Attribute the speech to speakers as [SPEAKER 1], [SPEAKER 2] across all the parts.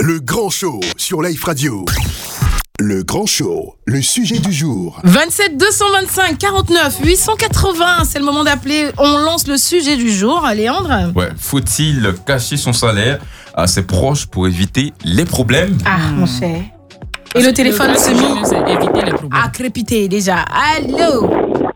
[SPEAKER 1] Le Grand Show sur Life Radio. Le Grand Show, le sujet du jour.
[SPEAKER 2] 27 225 49 880, c'est le moment d'appeler. On lance le sujet du jour, Léandre.
[SPEAKER 3] Ouais, faut-il cacher son salaire à ses proches pour éviter les problèmes?
[SPEAKER 2] Ah, mon cher. Et le téléphone s'est mis à crépiter déjà. Allô?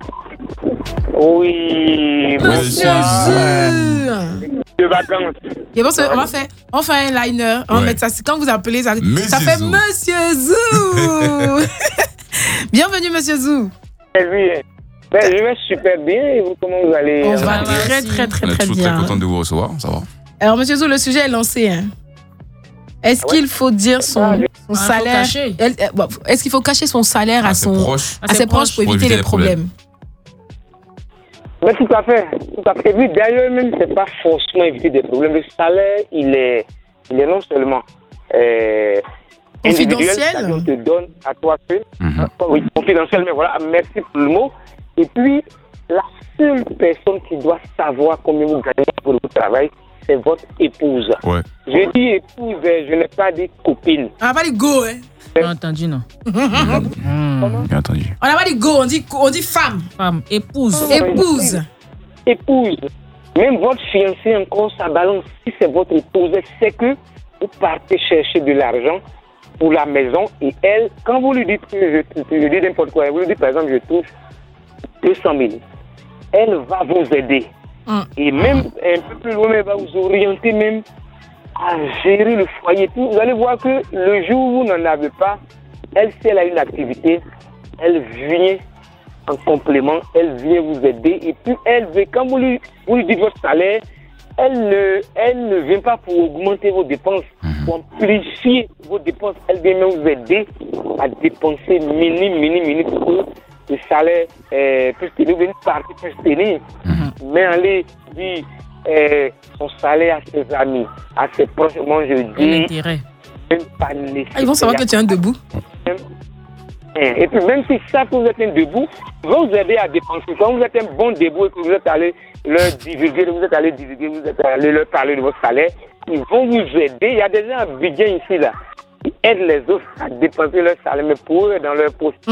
[SPEAKER 4] Oui,
[SPEAKER 2] Monsieur Zou.
[SPEAKER 4] de vacances.
[SPEAKER 2] Et bon, on fait un liner. On va mettre ça. Quand vous appelez, ça fait
[SPEAKER 3] Zou.
[SPEAKER 2] Monsieur Zou. Bienvenue, Monsieur Zou.
[SPEAKER 4] Oui, je vais super bien. Et vous, comment vous allez?
[SPEAKER 2] On va très
[SPEAKER 3] On est toujours
[SPEAKER 2] bien.
[SPEAKER 3] très content de vous recevoir, ça va.
[SPEAKER 2] Alors, Monsieur Zou, le sujet est lancé. Hein. Est-ce qu'il faut dire son salaire? Est-ce qu'il faut cacher son salaire à ses proches pour éviter les problèmes?
[SPEAKER 4] Mais tout à fait. Et puis d'ailleurs, même, c'est pas forcément éviter des problèmes. Le salaire, il est non seulement individuel, on te donne à toi seul. Oui, confidentiel, mais voilà, merci pour le mot. Et puis, la seule personne qui doit savoir combien vous gagnez pour votre travail, c'est votre épouse.
[SPEAKER 3] Ouais.
[SPEAKER 4] Je dis épouse, je n'ai pas dit copine.
[SPEAKER 2] On n'a pas dit go, hein?
[SPEAKER 5] Bien entendu, non.
[SPEAKER 3] Bien entendu.
[SPEAKER 2] On n'a pas dit go, on dit femme.
[SPEAKER 5] Femme, épouse.
[SPEAKER 4] Épouse. Même votre fiancé, encore, ça balance. Si c'est votre épouse, c'est que vous partez chercher de l'argent pour la maison et elle, quand vous lui dites que je dis n'importe quoi, vous lui dites par exemple, je touche 200 000, elle va vous aider. Et même un peu plus loin, elle va vous orienter même à gérer le foyer. Puis vous allez voir que le jour où vous n'en avez pas, elle, si elle a une activité, elle vient en complément, elle vient vous aider. Et puis elle veut, quand vous lui dites votre salaire, elle ne vient pas pour augmenter vos dépenses, pour amplifier vos dépenses. Elle vient même vous aider à dépenser mini pour que le salaire puisse tenir, une partie puisse tenir. Mais allez dire son salaire à ses amis, à ses proches, moi je dis, même pas nécessaire.
[SPEAKER 2] Ils vont savoir que tu es un debout.
[SPEAKER 4] Et puis même si ça que vous êtes un debout, ils vont vous aider à dépenser. Quand vous êtes un bon debout et que vous êtes allé leur divulguer, vous êtes allé leur parler de votre salaire, ils vont vous aider. Il y a des gens à Bidjan ici, là, qui aident les autres à dépenser leur salaire, mais pour eux, dans leur poche.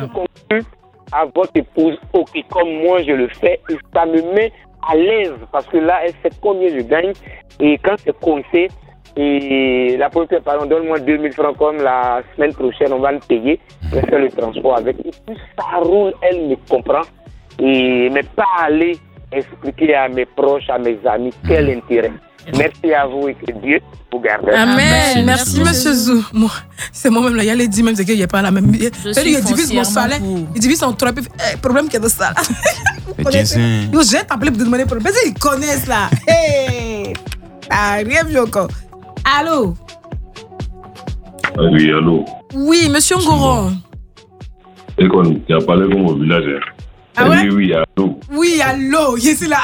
[SPEAKER 4] À votre épouse, ok, comme moi je le fais, et ça me met à l'aise parce que là, elle sait combien je gagne et quand c'est coincé, et la première pardon, donne-moi 2000 francs comme la semaine prochaine, on va le payer, je vais faire le transport avec. Et puis ça roule, elle me comprend, et mais pas aller expliquer à mes proches, à mes amis, quel intérêt. Merci à vous et que Dieu vous garde.
[SPEAKER 2] Amen. Merci, Monsieur Zou. Moi, c'est moi-même là. Il y a les 10 même, c'est qu'il n'y a pas la même. Il divise mon salaire. Il divise son trois. Problème qu'il y a de ça. Yo, j'ai appelé pour te demander problème. Mais ils connaissent là. Hey! Rien mieux encore. Allô?
[SPEAKER 6] Oui, allô.
[SPEAKER 2] Oui, Monsieur Ngoron.
[SPEAKER 6] Et quand tu as parlé comme au village.
[SPEAKER 2] Ah ouais?
[SPEAKER 6] Oui, allô.
[SPEAKER 2] Oui, allô. Je suis là.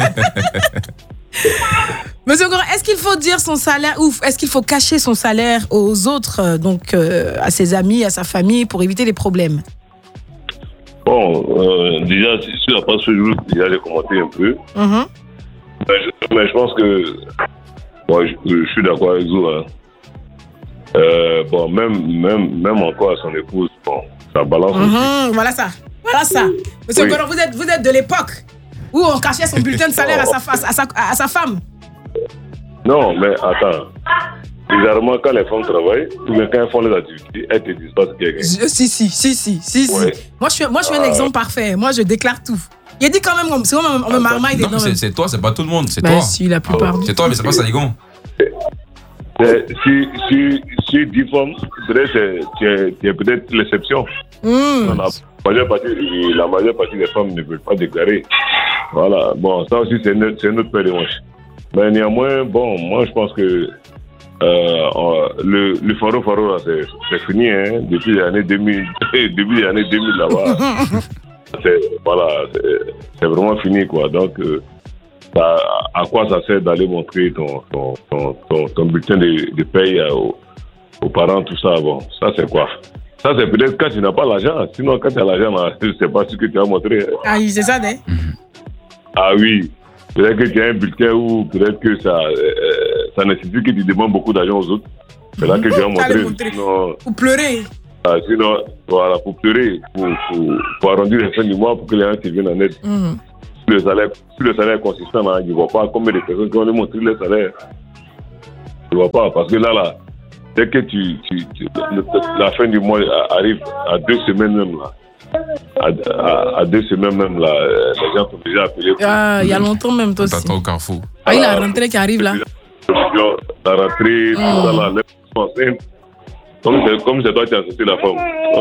[SPEAKER 2] Monsieur Ngoron, est-ce qu'il faut dire son salaire ou est-ce qu'il faut cacher son salaire aux autres, donc à ses amis, à sa famille, pour éviter les problèmes?
[SPEAKER 6] Bon, déjà, sur la page Facebook, déjà j'ai commenté un peu. Mais je pense que moi, je suis d'accord avec vous. Hein. Bon, même encore à son épouse, bon, ça balance aussi.
[SPEAKER 2] Voilà ça. Monsieur Ngoron, vous êtes de l'époque où on cachait son bulletin de salaire à sa femme.
[SPEAKER 6] Non, mais attends. Bizarrement, quand les femmes travaillent, ou bien quand elles font les activités, elles te disent pas ce qu'elles gagnent.
[SPEAKER 2] Si. Ouais. Moi, je suis un exemple parfait. Moi, je déclare tout. Il a dit quand même, on me marmaille dedans.
[SPEAKER 3] Non, c'est toi, c'est pas tout le monde, c'est toi.
[SPEAKER 2] Si, la plupart.
[SPEAKER 3] C'est toi, mais c'est pas Saligon.
[SPEAKER 6] Si 10 femmes, tu es peut-être l'exception. La majeure partie des femmes ne veulent pas déclarer. Voilà, bon, ça aussi, c'est notre paire de manches. Mais néanmoins, bon, moi, je pense que le faro, là, c'est fini, hein, depuis les années 2000, là-bas. C'est vraiment fini, quoi. Donc, à quoi ça sert d'aller montrer ton bulletin de paye aux parents, tout ça, bon, ça, c'est quoi? Ça, c'est peut-être quand tu n'as pas l'argent. Sinon, quand tu as l'argent, je ne sais pas ce que tu vas montrer.
[SPEAKER 2] Ah oui, c'est ça, né?
[SPEAKER 6] Ah oui. Peut-être que tu as un bulletin ou peut-être que ça nécessite que tu demandes beaucoup d'argent aux autres. C'est là que je vais montrer. Sinon,
[SPEAKER 2] pour pleurer.
[SPEAKER 6] Sinon, voilà, pour pleurer, pour arrondir les fins du mois, pour que les gens te viennent en aide. Si le salaire est consistant, là, je ne vois pas combien de personnes qui vont montrer le salaire. Je ne vois pas, parce que là, dès que la fin du mois arrive à 2 semaines même, là, à 2 semaines même, là, les gens sont déjà appelés.
[SPEAKER 2] Il y a longtemps même, toi aussi.
[SPEAKER 3] T'attends au carrefour.
[SPEAKER 2] Il y a la rentrée qui arrive, là.
[SPEAKER 6] La rentrée, tout ça, là, les comme c'est toi qui as assisté la femme.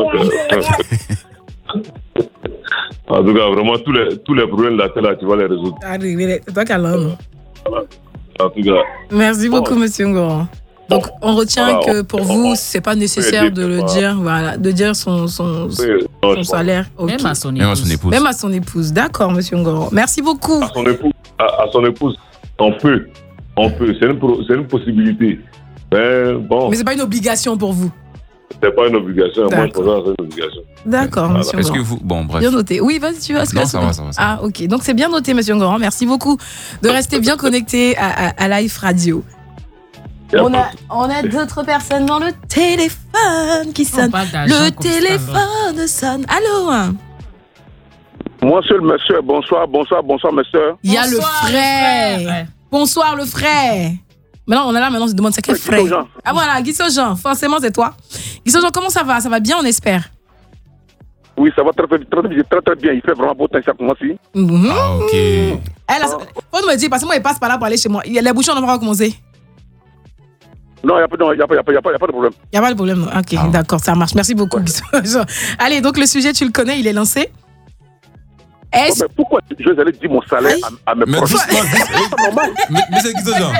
[SPEAKER 6] En tout cas, vraiment, tous les problèmes de la terre, tu vas les résoudre.
[SPEAKER 2] C'est toi qui as l'homme.
[SPEAKER 6] En tout cas.
[SPEAKER 2] Merci beaucoup, monsieur Ngoran. Donc, on retient que pour vous, c'est pas nécessaire de le dire, voilà, de dire son salaire. Okay.
[SPEAKER 5] Même à son épouse.
[SPEAKER 2] Même à son épouse. D'accord, monsieur Ngoran. Merci beaucoup.
[SPEAKER 6] À son épouse, on peut. C'est une possibilité.
[SPEAKER 2] Mais c'est pas une obligation pour vous.
[SPEAKER 6] C'est pas une obligation. Moi, je pense que c'est une obligation.
[SPEAKER 2] D'accord, monsieur
[SPEAKER 3] Est-ce
[SPEAKER 2] Ngoran.
[SPEAKER 3] que vous... Bon, bref.
[SPEAKER 2] Bien noté. Oui, vas-y, tu vas.
[SPEAKER 3] Non, ça va.
[SPEAKER 2] Ah, ok. Donc, c'est bien noté, monsieur Ngoran. Merci beaucoup de rester bien connecté à Life Radio. On a d'autres personnes dans le téléphone qui sonnent. Le téléphone sonne. Allô?
[SPEAKER 7] Moi seul, monsieur. Bonsoir, mes soeurs.
[SPEAKER 2] Il y a le frère. Bonsoir, le frère. Maintenant, on est là, maintenant, on se demande c'est quel frère. Ah voilà, Guisso Jean, forcément, c'est toi. Guisso Jean, comment ça va? Ça va bien, on espère?
[SPEAKER 7] Oui, ça va très bien. Il fait vraiment beau temps, ça commence ici.
[SPEAKER 3] Ah, ok.
[SPEAKER 2] Faut me dire, parce que moi, il passe par là pour aller chez moi. Les bouchons, on n'a pas recommencé.
[SPEAKER 7] Non, il n'y a pas de problème.
[SPEAKER 2] Il n'y a pas de problème. Ok, d'accord, ça marche. Merci beaucoup, Guisso Jean. Allez, donc le sujet, tu le connais, il est lancé.
[SPEAKER 7] Mais pourquoi je vais aller dire mon salaire à mes proches?
[SPEAKER 3] Mais c'est Guisso Jean.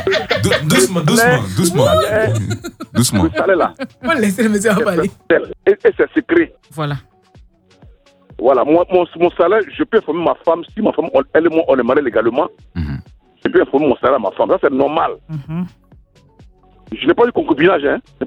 [SPEAKER 3] Doucement.
[SPEAKER 7] Le salaire là.
[SPEAKER 2] On va laisser le monsieur en parler.
[SPEAKER 7] Et c'est secret.
[SPEAKER 5] Voilà.
[SPEAKER 7] Voilà, mon salaire, je peux informer ma femme. Si ma femme, elle et moi, on est mariés légalement, je peux informer mon salaire à ma femme. Ça, c'est normal. Je n'ai pas de concubinage,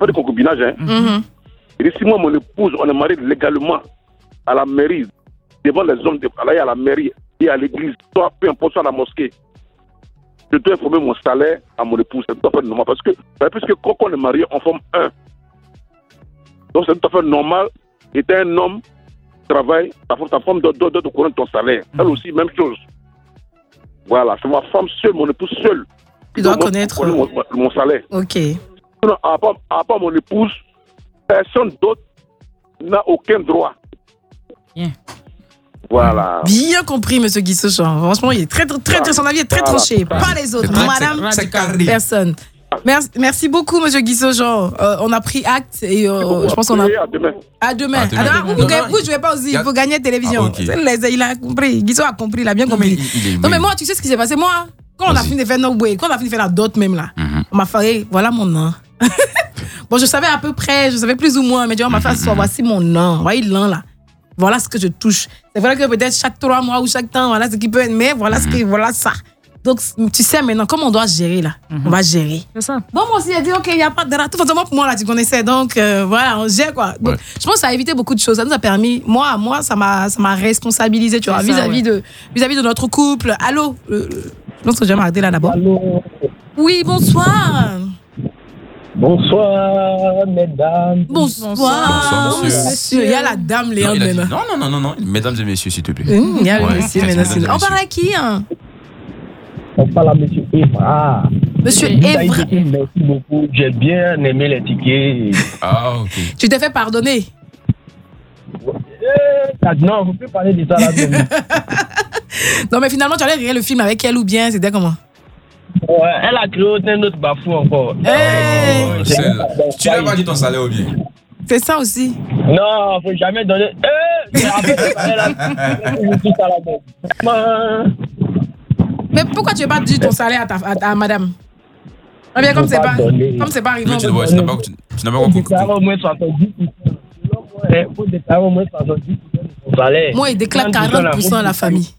[SPEAKER 7] Et si moi, mon épouse, on est mariés légalement à la mairie, devant les hommes, à la mairie et à l'église, soit peu importe, soit à la mosquée, je dois informer mon salaire à mon épouse. C'est tout à fait normal. Parce que quand on est marié, on forme un. Donc c'est tout à fait normal. Et t'es un homme, travaille, ta femme doit te connaître ton salaire. Elle aussi, même chose. Voilà, c'est ma femme seule, mon épouse seule.
[SPEAKER 2] Tu dois connaître
[SPEAKER 7] mon salaire.
[SPEAKER 2] Ok.
[SPEAKER 7] À part mon épouse, personne d'autre n'a aucun droit.
[SPEAKER 5] Bien.
[SPEAKER 7] Voilà.
[SPEAKER 2] Bien compris, monsieur Guisso Jean. Franchement, il est très, son avis est très tranché. Pas les autres. Madame, personne. Merci beaucoup, monsieur Guisso Jean. On a pris acte et je pense qu'on a. À demain. Vous ne jouez pas aussi. Il faut gagner télévision. Il a compris. Guisso a compris. Il a bien compris. Non, mais moi, tu sais ce qui s'est passé. Moi, quand on a fini de faire No Way, quand on a fini de faire la dot même là, on m'a fait, voilà mon nom. Bon, je savais à peu près, je savais plus ou moins, mais on m'a fait, voici mon nom. Voyez l'an là. Voilà ce que je touche. C'est vrai que peut-être chaque 3 mois ou chaque temps, voilà ce qui peut être, mais voilà voilà ça. Donc, tu sais maintenant comment on doit gérer là. On va gérer.
[SPEAKER 5] C'est ça.
[SPEAKER 2] Bon, moi aussi, j'ai dit, ok, il n'y a pas de drame. Tout simplement pour moi, là, tu connaissais. Donc, voilà, on gère quoi. Donc, je pense que ça a évité beaucoup de choses. Ça nous a permis, moi, ça m'a responsabilisé, tu vois, vis-à-vis de notre couple. Allô? Je pense que je vais m'arrêter là d'abord.
[SPEAKER 8] Allô?
[SPEAKER 2] Oui, bonsoir.
[SPEAKER 8] Bonsoir, mesdames.
[SPEAKER 2] Bonsoir, monsieur. Il y a la dame Léon maintenant.
[SPEAKER 3] Non. Mesdames et messieurs, s'il te plaît.
[SPEAKER 2] Il y a le monsieur maintenant. On parle à qui, hein?
[SPEAKER 8] On parle à monsieur Evra.
[SPEAKER 2] Monsieur Evra.
[SPEAKER 8] Merci beaucoup. J'ai bien aimé les tickets.
[SPEAKER 3] Ah, ok.
[SPEAKER 2] Tu t'es fait pardonner?
[SPEAKER 8] Non, vous pouvez parler de ça là.
[SPEAKER 2] Non, mais finalement, tu allais regarder le film avec elle ou bien c'était comment?
[SPEAKER 8] Ouais, elle a créé un autre bafou encore.
[SPEAKER 3] Tu n'as pas dit ton salaire ou bien?
[SPEAKER 2] C'est ça aussi.
[SPEAKER 8] Non, faut jamais donner.
[SPEAKER 2] Mais pourquoi tu n'as pas dit ton salaire à madame? Ah bien, comme c'est pas arrivé.
[SPEAKER 3] Tu n'as pas compris.
[SPEAKER 8] Au moins 70%. Il faut déclarer au moins 70% de ton salaire.
[SPEAKER 2] Moi, il déclare 40% à la famille.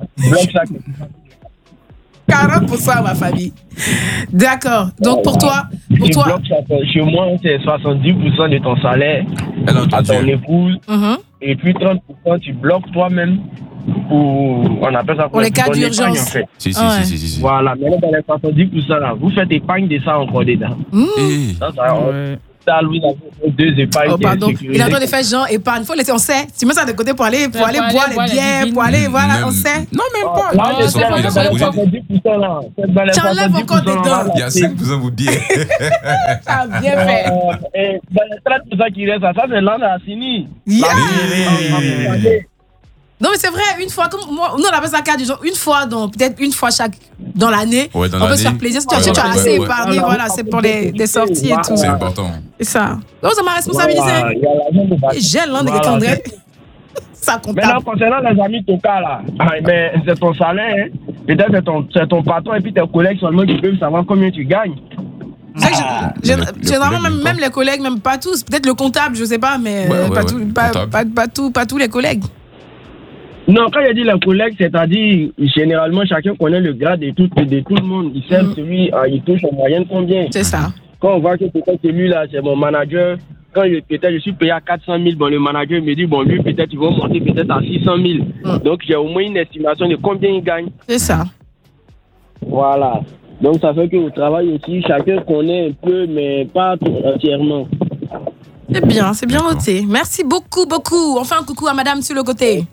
[SPEAKER 2] 40% à ma famille. D'accord. Donc pour toi.
[SPEAKER 8] Chez moi, c'est 70% de ton salaire à ton épouse et puis 30% tu bloques toi-même on appelle ça
[SPEAKER 2] pour les cas d'urgence. En fait.
[SPEAKER 3] Si.
[SPEAKER 8] Voilà, mais dans les 70% là, vous faites épargne de ça encore dedans. Ça, Louis a 2 épargnes.
[SPEAKER 2] Oh, pardon. Il est en train de faire genre épargne. Faut laisser, on sait. Tu mets ça de côté pour aller boire les bières, pour aller, voilà, on sait.
[SPEAKER 3] Non, même pas.
[SPEAKER 2] T'enlèves encore dedans.
[SPEAKER 3] Il y a 5% pour bière.
[SPEAKER 2] Ça a bien fait.
[SPEAKER 8] Dans les 30% qui restent, ça, c'est l'an à fini.
[SPEAKER 2] Non, mais c'est vrai, une fois, comme moi, nous on appelle ça cas du genre, peut-être une fois dans l'année, on peut se faire plaisir. Si tu as assez épargné, voilà, c'est pour des sorties et tout.
[SPEAKER 3] C'est important.
[SPEAKER 2] C'est ça. Donc, c'est ma responsabilité. J'ai l'un de quelqu'un. Ça compte.
[SPEAKER 8] Maintenant, concernant les amis Toka, là, mais c'est ton salaire, hein. Peut-être c'est ton patron et puis tes collègues seulement qui peuvent savoir combien tu gagnes.
[SPEAKER 2] Généralement, même les collègues, même pas tous. Peut-être le comptable, je sais pas, mais pas tous les collègues.
[SPEAKER 8] Non, quand il dit les collègues, c'est-à-dire, généralement, chacun connaît le grade de tout le monde. Il sait celui, il touche en moyenne combien.
[SPEAKER 2] C'est ça.
[SPEAKER 8] Quand on voit que peut-être celui-là, c'est mon manager, quand peut-être je suis payé à 400 000, bon, le manager me dit, bon, lui, peut-être, il va monter peut-être à 600 000. Donc, j'ai au moins une estimation de combien il gagne.
[SPEAKER 2] C'est ça.
[SPEAKER 8] Voilà. Donc, ça fait qu'au travail aussi, chacun connaît un peu, mais pas entièrement.
[SPEAKER 2] C'est bien noté. Merci beaucoup. On fait un coucou à madame sur le côté.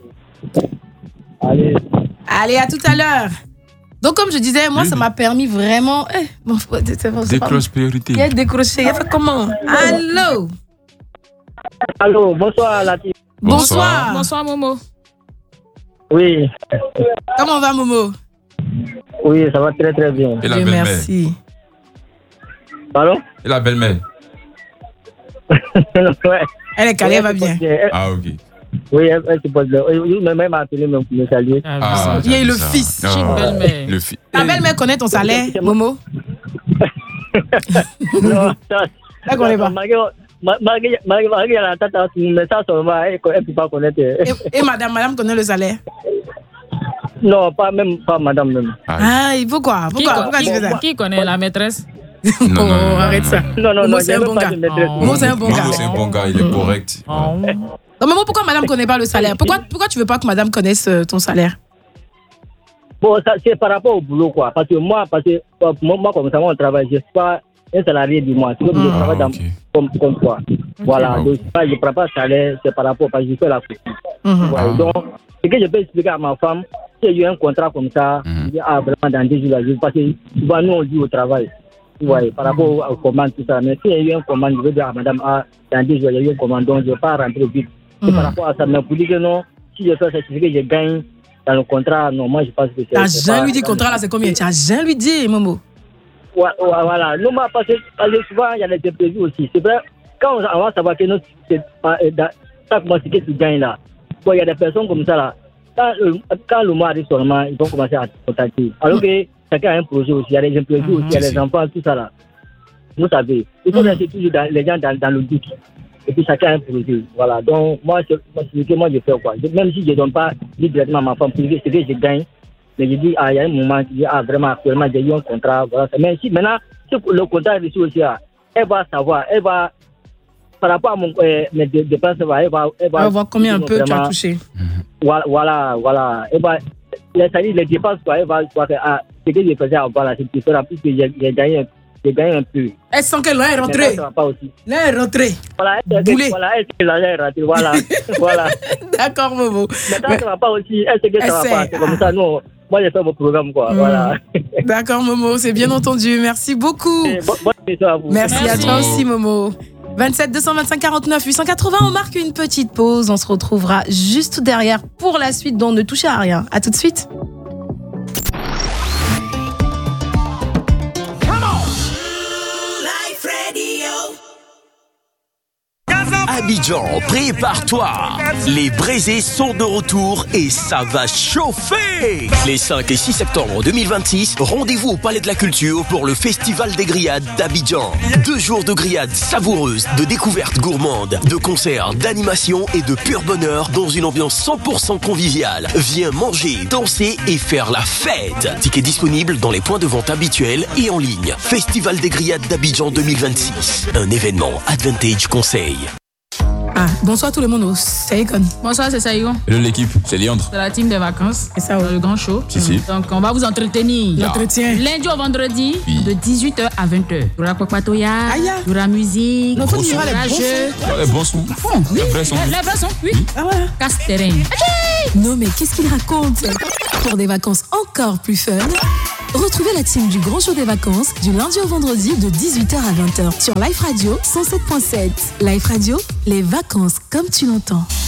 [SPEAKER 2] Allez, à tout à l'heure. Donc, comme je disais, moi, ça m'a permis vraiment...
[SPEAKER 3] Décroche priorité.
[SPEAKER 2] Il a décroché. Il a fait comment?
[SPEAKER 8] Allô, bonsoir, Lati.
[SPEAKER 2] Bonsoir, Momo.
[SPEAKER 8] Oui.
[SPEAKER 2] Comment va, Momo?
[SPEAKER 8] Oui, ça va très, très bien.
[SPEAKER 3] Et la belle-mère?
[SPEAKER 2] Merci.
[SPEAKER 8] Pardon?
[SPEAKER 3] Et la belle-mère?
[SPEAKER 8] Ouais.
[SPEAKER 2] Elle est calée, elle va bien.
[SPEAKER 3] Ah, ok.
[SPEAKER 8] Oui, elle se pose là. Même m'a appelé pour me saluer.
[SPEAKER 2] Il y a eu le fils.
[SPEAKER 3] Le fils.
[SPEAKER 2] Ta belle-mère connaît ton salaire, Momo?
[SPEAKER 8] Non,
[SPEAKER 2] elle connaît pas.
[SPEAKER 8] Malgré la tête, mais ça seulement, elle ne peut pas connaître.
[SPEAKER 2] Et madame connaît le salaire?
[SPEAKER 8] Non, pas madame même.
[SPEAKER 2] Ah, il faut quoi? Pourquoi tu fais ça?
[SPEAKER 5] Qui connaît la maîtresse?
[SPEAKER 2] Non, arrête ça.
[SPEAKER 8] Non,
[SPEAKER 2] c'est un bon gars.
[SPEAKER 3] Momo, c'est un bon gars, il est correct.
[SPEAKER 2] Non, mais pourquoi madame ne connaît pas le salaire? Pourquoi tu veux pas que madame connaisse ton salaire?
[SPEAKER 8] Bon, ça, c'est par rapport au boulot, quoi. Parce que moi, comme ça, on travaille, je ne suis pas un salarié du mois. Je travaille comme toi. Voilà, donc je ne prends pas le salaire, c'est par rapport, parce que je fais la couture. Donc, ce que je peux expliquer à ma femme, si il y a un contrat comme ça, je dis, vraiment, dans 2 jours, parce que souvent, nous, on dit au travail. Ouais, par rapport aux commandes, tout ça. Mais s'il y a eu un commande, je veux dire à madame, dans 2 jours, il y a eu un commande, donc je ne vais pas rentrer vite. C'est par rapport à ça. Mais pour dire que non, si je fais ça, c'est que je gagne dans le contrat. Non, moi, je pense que c'est.
[SPEAKER 2] T'as jamais lui dit contrat là, c'est combien? Tu n'as jamais lui dit, Momo?
[SPEAKER 8] Voilà. Non, parce que souvent, il y a des imprévus aussi. C'est vrai, quand on va savoir que non, c'est chaque mois, c'est que tu gagnes là. Bon, il y a des personnes comme ça là. Quand le mois arrive seulement, ils vont commencer à contacter. Alors que chacun a un projet aussi. Il y a des imprévus aussi, il y a des enfants, tout ça là. Vous savez, il faut rester toujours les gens dans le doute. Et puis chacun a un projet. Voilà. Donc, moi, je fais quoi. Même si je ne donne pas directement à ma femme, c'est que je gagne. Mais je dis, il y a un moment, je dis, vraiment, actuellement, j'ai eu un contrat. Voilà. Mais si maintenant, si le contrat est reçu aussi, elle va savoir, par rapport à mes dépenses, elle va
[SPEAKER 2] voir combien un peu tu as touché.
[SPEAKER 8] Voilà. C'est-à-dire, les dépenses, elle va voir que ce que je faisais avant, c'est différent, puisque j'ai gagné un peu.
[SPEAKER 2] Elle sent que l'un est rentré. L'un est rentré.
[SPEAKER 8] Voilà, elle sait que l'argent est rentré. Voilà.
[SPEAKER 2] D'accord, Momo.
[SPEAKER 8] Mais ça ne va pas aussi. Elle sait que ça ne va pas. C'est comme ça, non. Moi, j'ai fait mon programme, quoi. Voilà.
[SPEAKER 2] D'accord, Momo, c'est bien entendu. Merci beaucoup.
[SPEAKER 8] Bonne émission à vous.
[SPEAKER 2] Merci à toi aussi, Momo. 27 225 49 880, on marque une petite pause. On se retrouvera juste derrière pour la suite, donc ne touchez à rien. À tout de suite.
[SPEAKER 9] Abidjan, prépare-toi. Les Braisés sont de retour et ça va chauffer. Les 5 et 6 septembre 2026, rendez-vous au Palais de la Culture pour le Festival des Grillades d'Abidjan. 2 jours de grillades savoureuses, de découvertes gourmandes, de concerts, d'animations et de pur bonheur dans une ambiance 100% conviviale. Viens manger, danser et faire la fête. Tickets disponibles dans les points de vente habituels et en ligne. Festival des Grillades d'Abidjan 2026. Un événement Advantage Conseil.
[SPEAKER 2] Bonsoir tout le monde au Saigon.
[SPEAKER 5] Bonsoir, c'est Saigon.
[SPEAKER 3] Hello l'équipe, c'est Léandre.
[SPEAKER 5] C'est la team des vacances.
[SPEAKER 2] C'est ça,
[SPEAKER 5] dans le grand show.
[SPEAKER 3] Si.
[SPEAKER 5] Donc, on va vous entretenir.
[SPEAKER 2] L'entretien.
[SPEAKER 5] Lundi au vendredi, de 18h à 20h. Il y aura Kwakpatoya, il y aura musique, il y aura jeu.
[SPEAKER 3] Les bons sons.
[SPEAKER 5] Les vrais sons, oui. Casse-terrain.
[SPEAKER 10] Non, mais qu'est-ce qu'il raconte? Pour des vacances encore plus fun, retrouvez la team du Grand Show des vacances du lundi au vendredi de 18h à 20h sur Life Radio 107.7. Life Radio, les vacances comme tu l'entends.